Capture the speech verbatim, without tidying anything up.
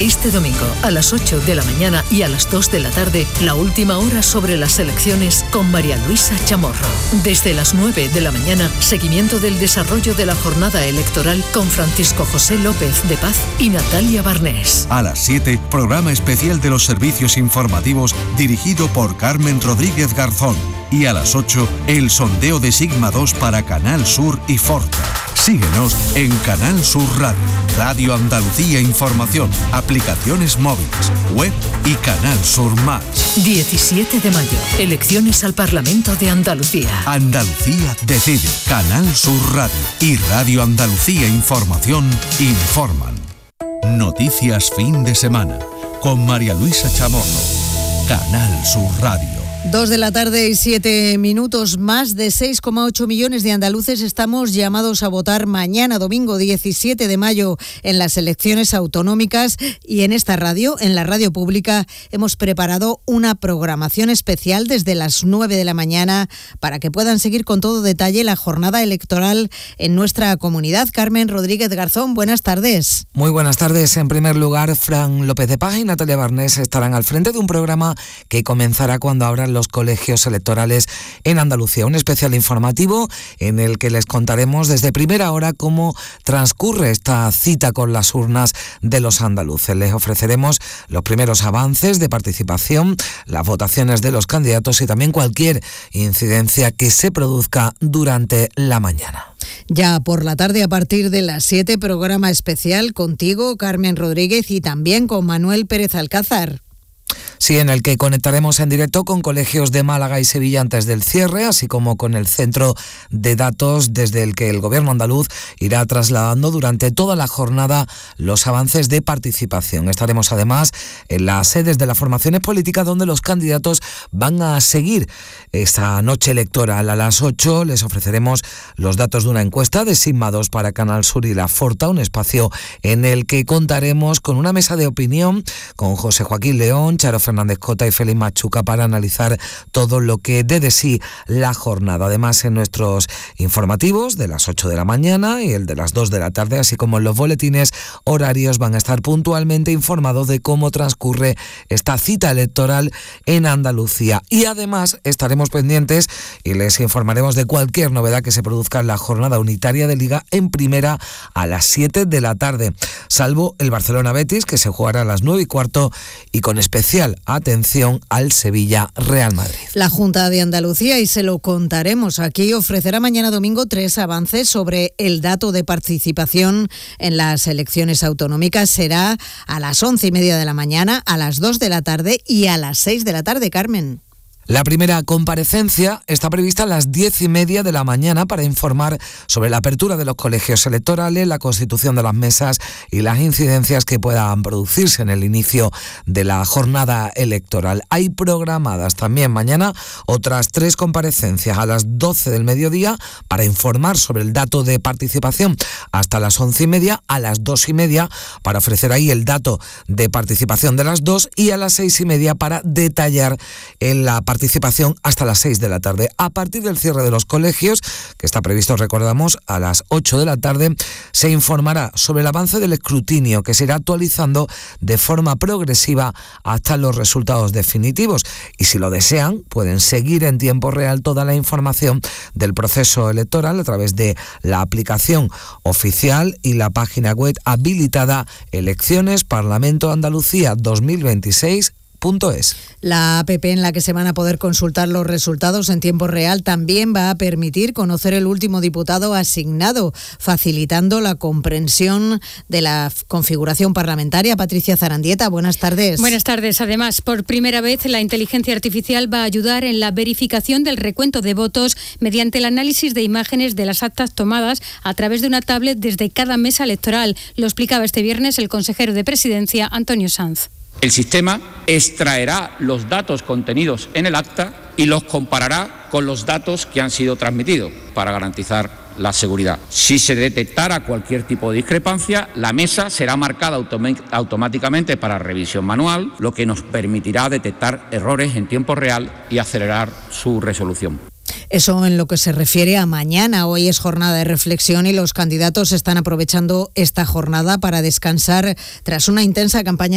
Este domingo, a las ocho de la mañana y a las dos de la tarde, la última hora sobre las elecciones con María Luisa Chamorro. Desde las nueve de la mañana, seguimiento del desarrollo de la jornada electoral con Francisco José López de Paz y Natalia Barnés. A las siete, programa especial de los servicios informativos dirigido por Carmen Rodríguez Garzón. Y a las ocho, el sondeo de Sigma dos para Canal Sur y Forta. Síguenos en Canal Sur Radio, Radio Andalucía Información, aplicaciones móviles, web y Canal Sur Más. diecisiete de mayo, elecciones al Parlamento de Andalucía. Andalucía decide. Canal Sur Radio y Radio Andalucía Información informan. Noticias fin de semana con María Luisa Chamorro. Canal Sur Radio. Dos de la tarde y siete minutos. Más de seis coma ocho millones de andaluces estamos llamados a votar mañana, domingo diecisiete de mayo, en las elecciones autonómicas, y en esta radio, en la radio pública, hemos preparado una programación especial desde las nueve de la mañana para que puedan seguir con todo detalle la jornada electoral en nuestra comunidad. Carmen Rodríguez Garzón, buenas tardes. Muy buenas tardes. En primer lugar, Fran López de Paz y Natalia Barnés estarán al frente de un programa que comenzará cuando abran los colegios electorales en Andalucía. Un especial informativo en el que les contaremos desde primera hora cómo transcurre esta cita con las urnas de los andaluces. Les ofreceremos los primeros avances de participación, las votaciones de los candidatos y también cualquier incidencia que se produzca durante la mañana. Ya por la tarde, a partir de las siete, programa especial contigo, Carmen Rodríguez, y también con Manuel Pérez Alcázar. Sí, en el que conectaremos en directo con colegios de Málaga y Sevilla antes del cierre, así como con el centro de datos desde el que el gobierno andaluz irá trasladando durante toda la jornada los avances de participación. Estaremos además en las sedes de las formaciones políticas donde los candidatos van a seguir esta noche electoral. A las ocho les ofreceremos los datos de una encuesta de Sigma dos para Canal Sur y La Forta, un espacio en el que contaremos con una mesa de opinión con José Joaquín León, Charo Fernández Cota y Félix Machuca para analizar todo lo que dé de sí la jornada. Además, en nuestros informativos de las ocho de la mañana y el de las dos de la tarde, así como en los boletines horarios, van a estar puntualmente informados de cómo transcurre esta cita electoral en Andalucía. Y además estaremos pendientes y les informaremos de cualquier novedad que se produzca en la jornada unitaria de Liga en Primera a las siete de la tarde, salvo el Barcelona-Betis, que se jugará a las nueve y cuarto, y con especial atención al Sevilla-Real Madrid. La Junta de Andalucía, y se lo contaremos aquí, ofrecerá mañana domingo tres avances sobre el dato de participación en las elecciones autonómicas. Será a las once y media de la mañana, a las dos de la tarde y a las seis de la tarde, Carmen. La primera comparecencia está prevista a las diez y media de la mañana para informar sobre la apertura de los colegios electorales, la constitución de las mesas y las incidencias que puedan producirse en el inicio de la jornada electoral. Hay programadas también mañana otras tres comparecencias a las doce del mediodía para informar sobre el dato de participación hasta las once y media, a las dos y media para ofrecer ahí el dato de participación de las dos y a las seis y media para detallar en la participación participación hasta las seis de la tarde. A partir del cierre de los colegios, que está previsto, recordamos, a las ocho de la tarde, se informará sobre el avance del escrutinio, que se irá actualizando de forma progresiva hasta los resultados definitivos. Y si lo desean, pueden seguir en tiempo real toda la información del proceso electoral a través de la aplicación oficial y la página web habilitada Elecciones Parlamento Andalucía dos mil veintiséis. Punto es. La app en la que se van a poder consultar los resultados en tiempo real también va a permitir conocer el último diputado asignado, facilitando la comprensión de la configuración parlamentaria. Patricia Zarandieta, buenas tardes. Buenas tardes. Además, por primera vez, la inteligencia artificial va a ayudar en la verificación del recuento de votos mediante el análisis de imágenes de las actas tomadas a través de una tablet desde cada mesa electoral. Lo explicaba este viernes el consejero de Presidencia, Antonio Sanz. El sistema extraerá los datos contenidos en el acta y los comparará con los datos que han sido transmitidos para garantizar la seguridad. Si se detectara cualquier tipo de discrepancia, la mesa será marcada autom- automáticamente para revisión manual, lo que nos permitirá detectar errores en tiempo real y acelerar su resolución. Eso en lo que se refiere a mañana. Hoy es jornada de reflexión y los candidatos están aprovechando esta jornada para descansar tras una intensa campaña